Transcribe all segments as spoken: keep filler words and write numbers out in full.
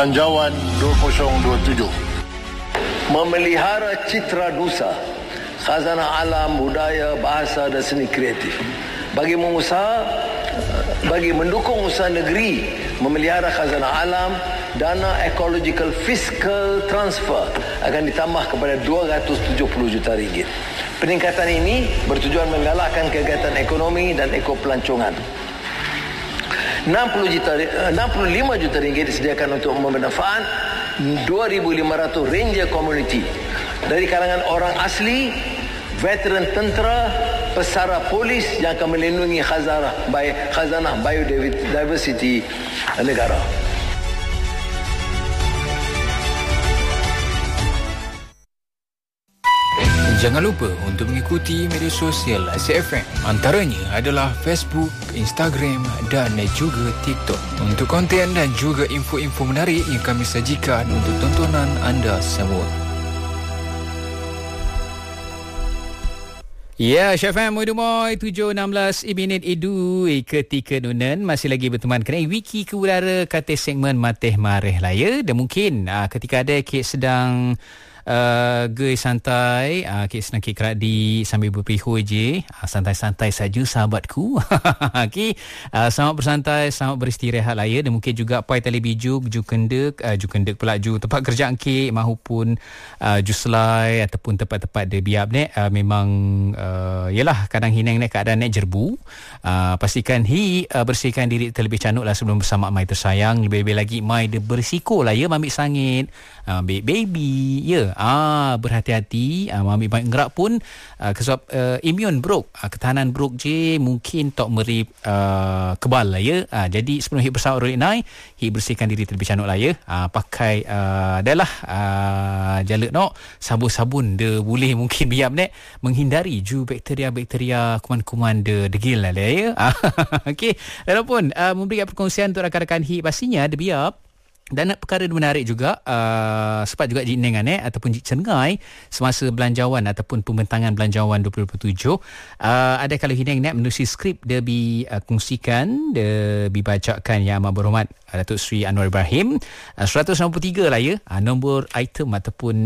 Belanjawan dua ribu dua puluh tujuh. Memelihara citra nusa, khazanah alam, budaya, bahasa dan seni kreatif. Bagi mengusaha, bagi mendukung usaha negeri memelihara khazanah alam, dana ecological fiscal transfer akan ditambah kepada dua ratus tujuh puluh juta ringgit. Peningkatan ini bertujuan menggalakkan kegiatan ekonomi dan ekopelancongan. enam puluh juta, enam puluh lima juta ringgit disediakan untuk bermanfaat dua ribu lima ratus ranger community dari kalangan orang asli, veteran tentera, pesara polis yang akan melindungi khazanah, khazanah biodiversity negara. Jangan lupa untuk mengikuti media sosial Asyik F M. Antaranya adalah Facebook, Instagram dan juga TikTok. Untuk konten dan juga info-info menarik yang kami sajikan untuk tontonan anda semua. Ya, Asyik F M Mudumoy tujuh enam belas minit Edu ketika nunan masih lagi berteman kena wiki ke udara kata segmen Mateh Mareh Laya. Dan mungkin aa, ketika ada kek sedang Uh, gay santai, uh, kek senang kek keradi sambil berpihul je, uh, santai-santai saja sahabatku. Okay, uh, selamat bersantai, selamat beristirahat lah ya. Dan mungkin juga pai tali biju, ju kendek, uh, ju kendek pula ju tempat kerja kek mahupun uh, ju selai ataupun tempat-tempat de biap ni uh, memang uh, yalah kadang hinang ni keadaan ni jerbu. Uh, pastikan hi uh, bersihkan diri terlebih cantik lah sebelum bersama mai tersayang. Lebih-lebih lagi mai de berisiko lah ya, ambil sangit, uh, ambil baby ya. Ah, berhati-hati, ah, ambil baik ngerak pun ah, sebab uh, imun brok, ah, ketahanan brok je mungkin tak meri uh, kebal lah ya. Ah, jadi sebelum hik bersama orang lain, hik bersihkan diri terlebih cantik lah ya. Ah, pakai uh, dah lah uh, jaluk nok sabun-sabun de boleh mungkin biar nek menghindari ju bakteria-bakteria kuman-kuman de degil lah ya. Ah, okey, walaupun uh, memberikan perkongsian untuk rakan-rakan hik pastinya de biar. Dan perkara menarik juga uh, sebab juga jinengan eh ataupun cengai semasa belanjawan ataupun pembentangan belanjawan dua ribu dua puluh tujuh uh, ada kalau hineng nak menerusi skrip dia bi uh, kongsikan dia dibacakan yang amat berhormat Datuk Seri Anwar Ibrahim uh, seratus enam puluh tiga lah ya, uh, nombor item ataupun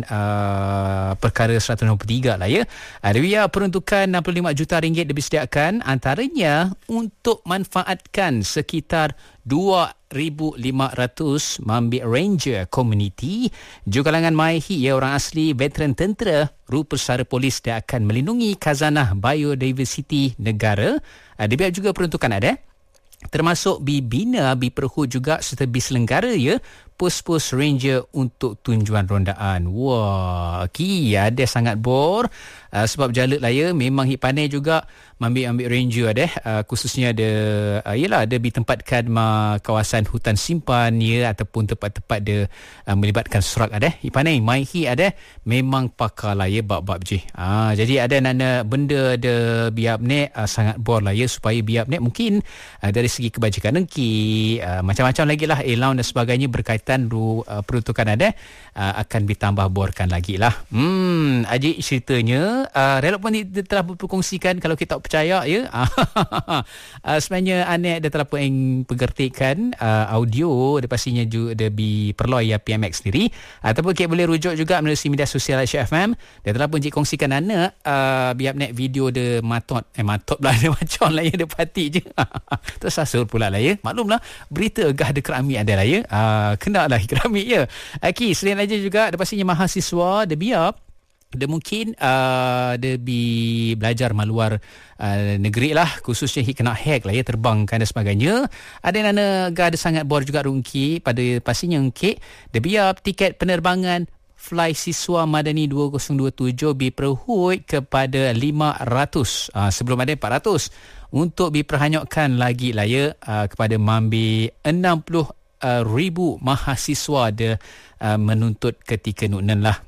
uh, perkara seratus enam puluh tiga lah ya. Uh, dia peruntukan enam puluh lima juta ringgit disediakan antaranya untuk manfaatkan sekitar dua ribu lima ratus Mambik Ranger Community juga kalangan Maihi ya, orang asli, veteran tentera, ru pesara polis dia akan melindungi khazanah biodiversity negara. Uh, dia juga peruntukan ada termasuk bibina, biperhu juga serta biselenggara ya, pos-pos ranger untuk tujuan rondaan. Wah, okay, ada sangat bor uh, sebab jaluk lah ya, memang hip pandai juga ambil-ambil ranger ada uh, khususnya ada uh, yalah ada ditempatkan ma kawasan hutan simpan ya ataupun tempat-tempat dia uh, melibatkan serak ada hip pandai mai hi ada memang pakar lah ya bab-bab je. Ah, jadi ada nana benda ada biap ni uh, sangat bor lah ya supaya biap ni mungkin uh, dari segi kebajikan nengki uh, macam-macam lagi lah allowance dan sebagainya berkaitan ru uh, peruntukan ada uh, akan ditambah borkan lagi lah. Hmm, Ajik ceritanya uh, relevan dia telah berkongsikan kalau kita percaya ya. uh, sebenarnya anek dia telah pun pengertikan uh, audio dia pastinya juga dia diperloi ya P M X sendiri ataupun kita boleh rujuk juga melalui media sosial Asyik F M. Dia telah pun kongsikan anak uh, biar nek video dia matot eh matot lah dia macam lah ya dia pati je. Tersasar pula lah ya. Maklumlah berita gah ada keramik ada lah ya. Uh, kena lah keramik ya. Okey, selain aja juga ada pastinya mahasiswa dia biar dia mungkin uh, dia bi belajar maluar uh, negeri lah, khususnya hi kena hack lah ya, terbangkan dan sebagainya. Ada nana ga ada sangat bor juga rungki pada pastinya ngkik dia biar tiket penerbangan fly siswa Madani dua ribu dua puluh tujuh diperhut kepada lima ratus uh, sebelum ada empat ratus untuk diperhanyutkan lagi lah ya uh, kepada mambi enam puluh Uh, ribu mahasiswa dia uh, menuntut ketika nunan lah.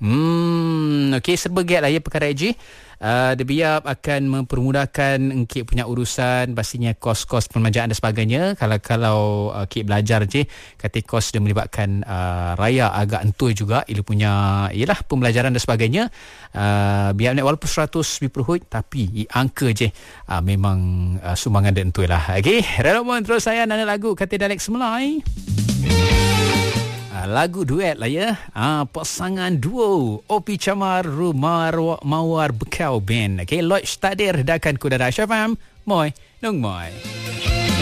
Hmm, okey, serba giat lah ya perkara Haji. Uh, dia biar akan mempermudahkan Enkip punya urusan, pastinya kos-kos permanjaan dan sebagainya. Kalau-kalau uh, Enkip belajar je, kata kos dia melibatkan uh, raya agak entuh juga, ia punya ialah pembelajaran dan sebagainya. Uh, biar walaupun seratus diperhut, tapi angka je uh, memang uh, sumbangan dia entuh lah. Okey, relevan terus saya nana lagu kata Dalek Semelai. uh, lagu duet lah ya. Uh, pasangan duo Opi Chamar Rumar Mawar Bekau Band. Okay, Lloyd Stadir dakan Kudara Syafam. Moi, nung moi.